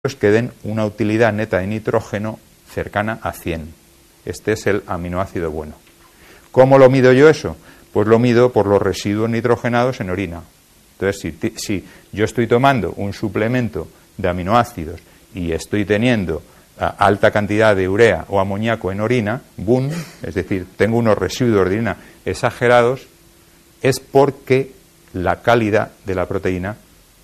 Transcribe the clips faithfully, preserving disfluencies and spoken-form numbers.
que den una utilidad neta de nitrógeno cercana a cien. Este es el aminoácido bueno. ¿Cómo lo mido yo eso? Pues lo mido por los residuos nitrogenados en orina. Entonces, si, si yo estoy tomando un suplemento de aminoácidos y estoy teniendo uh, alta cantidad de urea o amoníaco en orina, boom, es decir, tengo unos residuos de orina exagerados, es porque la calidad de la proteína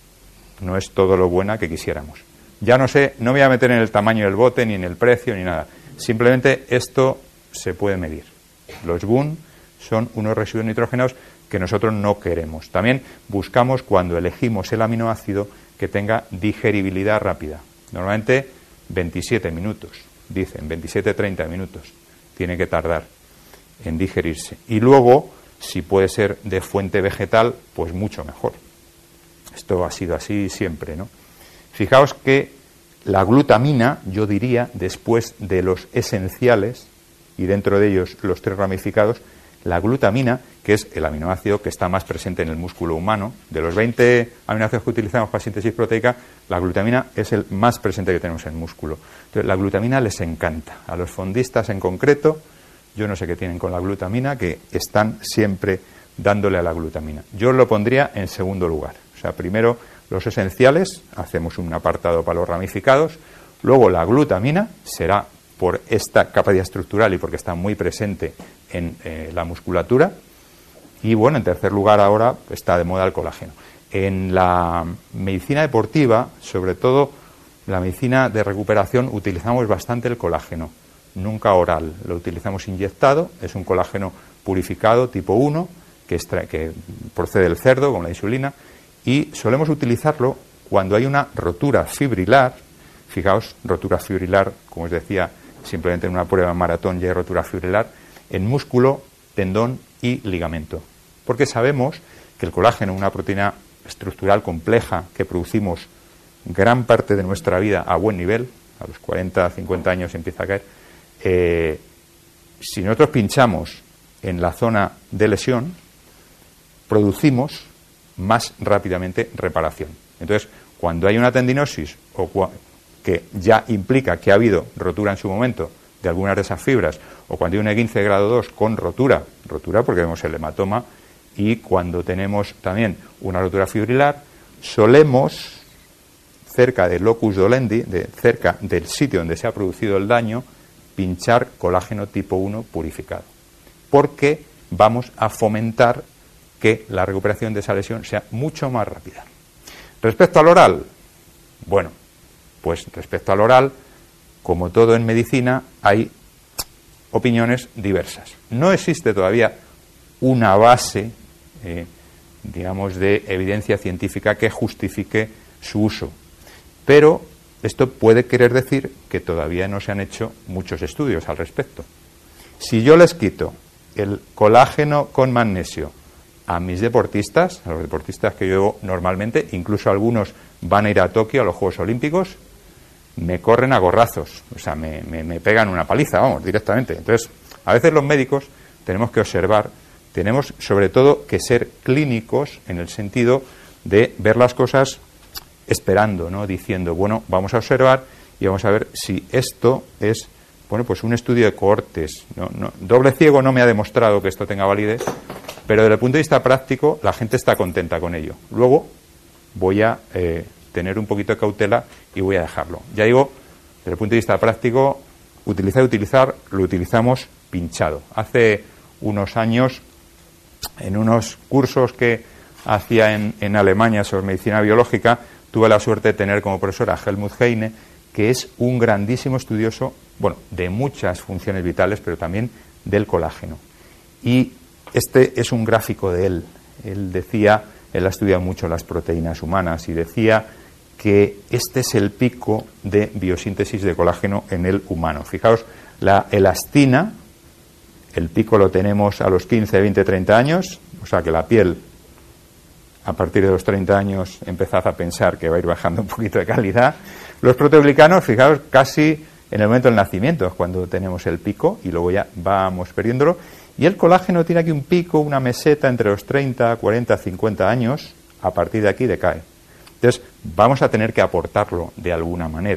no es todo lo buena que quisiéramos. Ya no sé, no me voy a meter en el tamaño del bote, ni en el precio, ni nada. Simplemente esto se puede medir. Los B U N son unos residuos nitrogenados que nosotros no queremos. También buscamos, cuando elegimos el aminoácido, que tenga digeribilidad rápida. Normalmente veintisiete minutos, dicen, veintisiete a treinta minutos. Tiene que tardar en digerirse. Y luego, si puede ser de fuente vegetal, pues mucho mejor. Esto ha sido así siempre, ¿no? Fijaos que la glutamina, yo diría, después de los esenciales, y dentro de ellos los tres ramificados, la glutamina, que es el aminoácido que está más presente en el músculo humano, de los veinte aminoácidos que utilizamos para síntesis proteica, la glutamina es el más presente que tenemos en el músculo. Entonces, la glutamina les encanta. A los fondistas en concreto, yo no sé qué tienen con la glutamina, que están siempre dándole a la glutamina. Yo lo pondría en segundo lugar. O sea, primero los esenciales, hacemos un apartado para los ramificados, luego la glutamina será por esta capacidad estructural y porque está muy presente en eh, la musculatura, y bueno, en tercer lugar ahora está de moda el colágeno. En la medicina deportiva, sobre todo la medicina de recuperación, utilizamos bastante el colágeno, nunca oral, lo utilizamos inyectado, es un colágeno purificado tipo uno, que, extrae, que procede del cerdo con la insulina, y solemos utilizarlo cuando hay una rotura fibrilar. Fijaos, rotura fibrilar, como os decía, simplemente en una prueba en maratón ya hay rotura fibrilar, en músculo, tendón y ligamento. Porque sabemos que el colágeno, una proteína estructural compleja que producimos gran parte de nuestra vida a buen nivel, a los cuarenta, cincuenta años empieza a caer, eh, si nosotros pinchamos en la zona de lesión, producimos más rápidamente reparación. Entonces, cuando hay una tendinosis o cua- que ya implica que ha habido rotura en su momento de algunas de esas fibras, o cuando hay un E quince grado dos con rotura, rotura porque vemos el hematoma, y cuando tenemos también una rotura fibrilar, solemos, cerca del locus dolendi, de, cerca del sitio donde se ha producido el daño, pinchar colágeno tipo uno purificado, porque vamos a fomentar que la recuperación de esa lesión sea mucho más rápida. Respecto al oral, bueno, pues respecto al oral, como todo en medicina, hay opiniones diversas. No existe todavía una base, eh, digamos, de evidencia científica que justifique su uso, pero esto puede querer decir que todavía no se han hecho muchos estudios al respecto. Si yo les quito el colágeno con magnesio a mis deportistas, a los deportistas que yo normalmente, incluso algunos van a ir a Tokio a los Juegos Olímpicos, me corren a gorrazos, o sea, me, me, me pegan una paliza, vamos, directamente. Entonces, a veces los médicos tenemos que observar, tenemos sobre todo que ser clínicos en el sentido de ver las cosas esperando, ¿no? Diciendo, bueno, vamos a observar y vamos a ver si esto es, bueno, pues un estudio de cohortes, ¿no? No, doble ciego no me ha demostrado que esto tenga validez, pero desde el punto de vista práctico la gente está contenta con ello. Luego voy a eh, tener un poquito de cautela y voy a dejarlo. Ya digo, desde el punto de vista práctico, utilizar y utilizar, lo utilizamos pinchado. Hace unos años, en unos cursos que hacía en, en Alemania sobre medicina biológica, tuve la suerte de tener como profesor a Helmut Heine, que es un grandísimo estudioso, bueno, de muchas funciones vitales, pero también del colágeno. Y este es un gráfico de él. Él decía, él ha estudiado mucho las proteínas humanas y decía que este es el pico de biosíntesis de colágeno en el humano. Fijaos, la elastina, el pico lo tenemos a los quince, veinte, treinta años, o sea que la piel a partir de los treinta años empezad a pensar que va a ir bajando un poquito de calidad. Los proteoglicanos, fijaos, casi en el momento del nacimiento es cuando tenemos el pico y luego ya vamos perdiéndolo. Y el colágeno tiene aquí un pico, una meseta entre los treinta, cuarenta, cincuenta años, a partir de aquí decae. Entonces, vamos a tener que aportarlo de alguna manera.